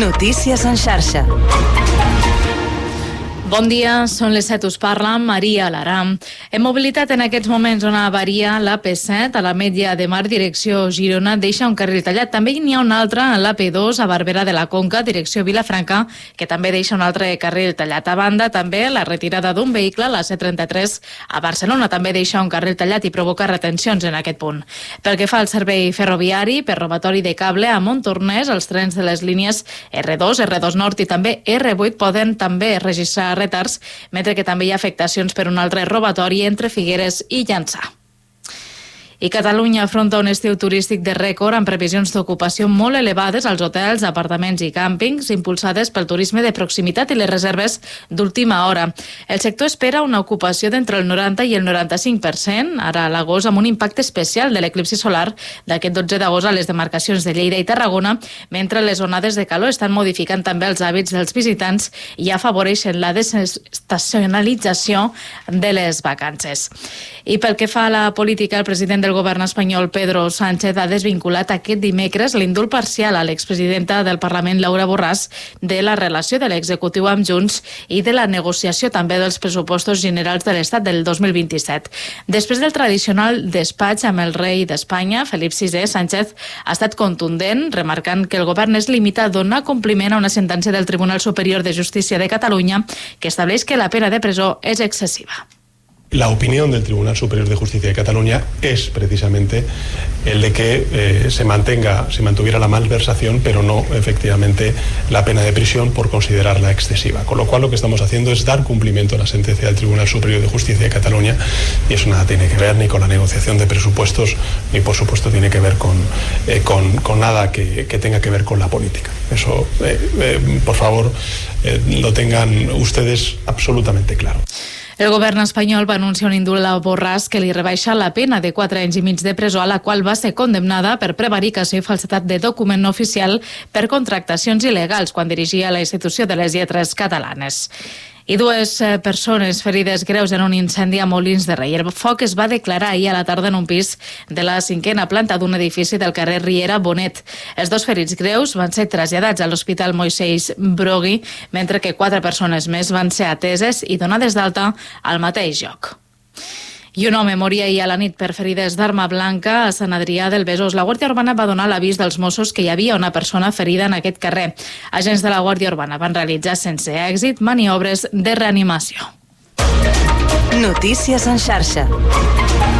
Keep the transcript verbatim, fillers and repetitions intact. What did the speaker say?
Notícies en xarxa. Bon dia, són les set, us parla Maria Laram. En mobilitat, en aquests moments on avaria l'A P set, a la Metlla de Mar, direcció Girona, deixa un carril tallat. També n'hi ha un altre a l'A P dos, a Barberà de la Conca, direcció Vilafranca, que també deixa un altre carril tallat. A banda, també, la retirada d'un vehicle, la C trenta-tres, a Barcelona, també deixa un carril tallat i provoca retencions en aquest punt. Pel que fa al servei ferroviari, per robatori de cable a Montornès, els trens de les línies R dos, R dos Nord i també R vuit poden també registrar retards, mentre que també hi ha afectacions per un altre robatori entre Figueres i Llançà. I Catalunya afronta un estiu turístic de rècord amb previsions d'ocupació molt elevades als hotels, apartaments i càmpings, impulsades pel turisme de proximitat i les reserves d'última hora. El sector espera una ocupació d'entre el noranta i el noranta-cinc per cent, ara a l'agost, amb un impacte especial de l'eclipsi solar d'aquest dotze d'agost a les demarcacions de Lleida i Tarragona, mentre les onades de calor estan modificant també els hàbits dels visitants i afavoreixen la desestacionalització de les vacances. I pel que fa a la política, el president del El govern espanyol, Pedro Sánchez, ha desvinculat aquest dimecres l'indult parcial a l'expresidenta del Parlament, Laura Borràs, de la relació de l'executiu amb Junts i de la negociació també dels pressupostos generals de l'Estat del dos mil vint-i-set. Després del tradicional despatx amb el rei d'Espanya, Felip sisè, Sánchez ha estat contundent, remarcant que el govern es limita a donar compliment a una sentència del Tribunal Superior de Justícia de Catalunya que estableix que la pena de presó és excessiva. La opinión del Tribunal Superior de Justicia de Cataluña es precisamente el de que eh, se mantenga, se mantuviera la malversación, pero no efectivamente la pena de prisión por considerarla excesiva. Con lo cual lo que estamos haciendo es dar cumplimiento a la sentencia del Tribunal Superior de Justicia de Cataluña, y eso nada tiene que ver ni con la negociación de presupuestos, ni por supuesto tiene que ver con, eh, con, con nada que, que tenga que ver con la política. Eso, eh, eh, por favor, eh, lo tengan ustedes absolutamente claro. El govern espanyol va anunciar un indult a Borràs que li rebaixa la pena de quatre anys i mig de presó, a la qual va ser condemnada per prevaricació i falsedat de document no oficial per contractacions il·legals quan dirigia la institució de les lletres catalanes. I dues persones ferides greus en un incendi a Molins de Rei. El foc es va declarar ahir a la tarda en un pis de la cinquena planta d'un edifici del carrer Riera Bonet. Els dos ferits greus van ser traslladats a l'Hospital Moisès Brogui, mentre que quatre persones més van ser ateses i donades d'alta al mateix lloc. I un home moria ahir a la nit per ferides d'arma blanca a Sant Adrià del Besòs. La Guàrdia Urbana va donar l'avís dels Mossos que hi havia una persona ferida en aquest carrer. Agents de la Guàrdia Urbana van realitzar sense èxit maniobres de reanimació. Notícies en xarxa.